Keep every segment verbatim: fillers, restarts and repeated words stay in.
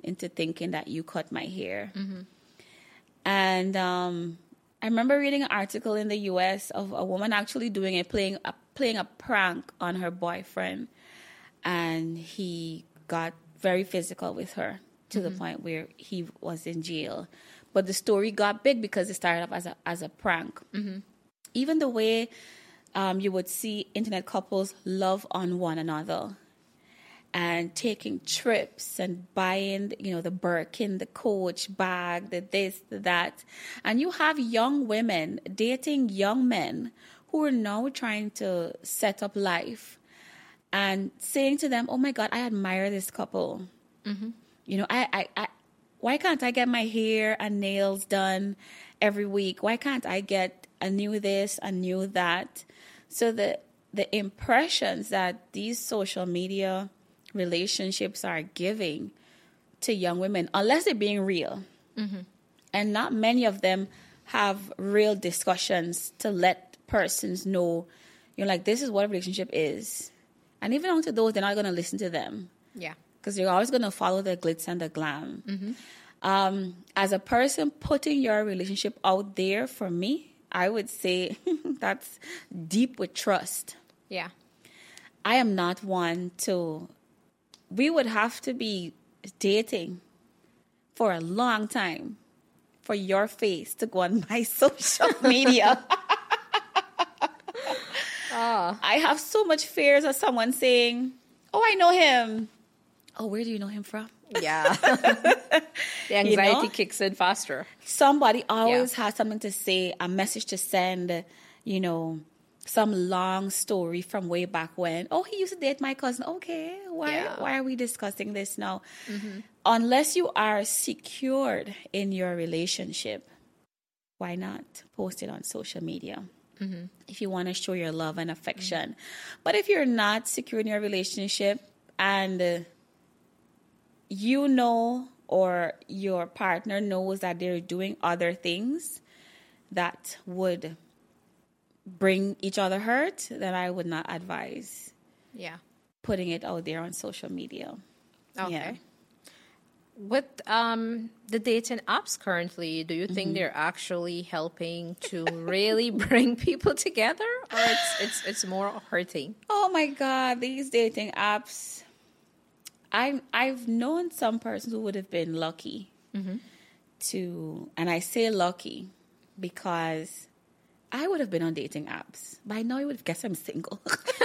into thinking that you cut my hair. Mm-hmm. And um, I remember reading an article in the U S of a woman actually doing it, playing a, playing a prank on her boyfriend. And he got very physical with her to mm-hmm. the point where he was in jail. But the story got big because it started off as a, as a prank. Mm-hmm. Even the way um, you would see internet couples love on one another and taking trips and buying, you know, the Birkin, the Coach bag, the this, the that. And you have young women dating young men who are now trying to set up life and saying to them, oh, my God, I admire this couple. Mm-hmm. You know, I, I, I, why can't I get my hair and nails done every week? Why can't I get a new this, a new that? So the the impressions that these social media relationships are giving to young women, unless they're being real. Mm-hmm. And not many of them have real discussions to let persons know, you know, like, this is what a relationship is. And even onto those, they're not going to listen to them. Yeah. Because you're always going to follow the glitz and the glam. Mm-hmm. Um, as a person putting your relationship out there, for me, I would say that's deep with trust. Yeah. I am not one to... We would have to be dating for a long time for your face to go on my social media. Oh. I have so much fears of someone saying, oh, I know him. Oh, where do you know him from? Yeah. The anxiety you know? kicks in faster. Somebody always yeah. has something to say, a message to send, you know, some long story from way back when. Oh, he used to date my cousin. Okay, why yeah. why are we discussing this now? Mm-hmm. Unless you are secured in your relationship, why not post it on social media? Mm-hmm. If you want to show your love and affection. Mm-hmm. But if you're not secure in your relationship and uh, you know or your partner knows that they're doing other things that would bring each other hurt, then I would not advise yeah. putting it out there on social media. Okay. Yeah. With um, the dating apps currently, do you think mm-hmm. they're actually helping to really bring people together, or it's it's it's more hurting? Oh my God, these dating apps! I I've known some persons who would have been lucky mm-hmm. to, and I say lucky because I would have been on dating apps. By now, you would have guessed I'm single.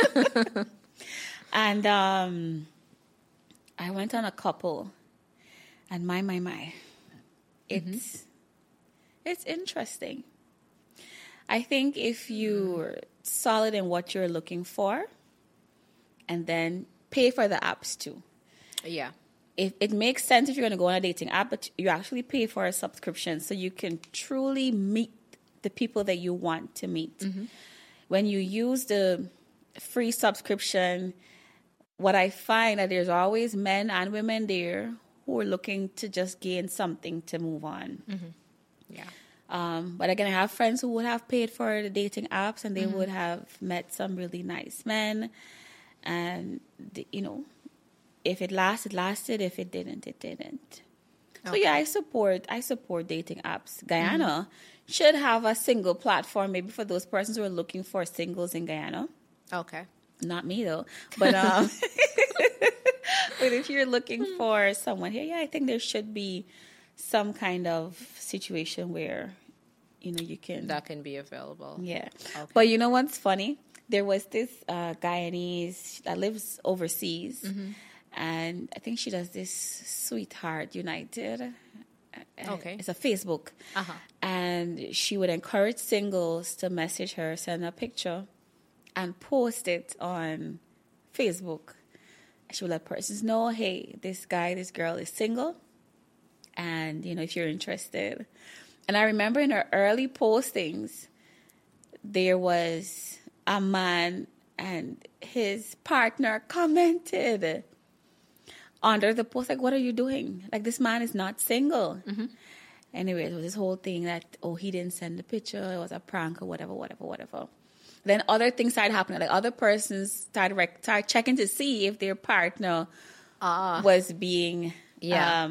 And um, I went on a couple. And my, my, my. It's, mm-hmm. it's interesting. I think if you're solid in what you're looking for, and then pay for the apps too. Yeah. If it makes sense if you're going to go on a dating app, but you actually pay for a subscription so you can truly meet the people that you want to meet. Mm-hmm. When you use the free subscription, what I find that there's always men and women there who are looking to just gain something to move on. Mm-hmm. Yeah. Um, but again, I have friends who would have paid for the dating apps and they mm-hmm. would have met some really nice men. And, the, you know, if it lasted, lasted. If it didn't, it didn't. Okay. So, yeah, I support I support dating apps. Guyana mm-hmm. should have a single platform, maybe for those persons who are looking for singles in Guyana. Okay. Not me, though. But um, but if you're looking for someone here, yeah, I think there should be some kind of situation where, you know, you can... That can be available. Yeah. Okay. But you know what's funny? There was this uh, Guyanese that lives overseas, mm-hmm. and I think she does this Sweetheart United. Okay. It's a Facebook. Uh-huh. And she would encourage singles to message her, send a picture, and post it on Facebook. She would let persons know, hey, this guy, this girl is single, and, you know, if you're interested. And I remember in her early postings, there was a man and his partner commented under the post, like, what are you doing? Like, this man is not single. Mm-hmm. Anyway, it was this whole thing that, oh, he didn't send the picture, it was a prank or whatever, whatever, whatever. Then other things started happening. Like, other persons started, rec- started checking to see if their partner uh, was being... Yeah. Um,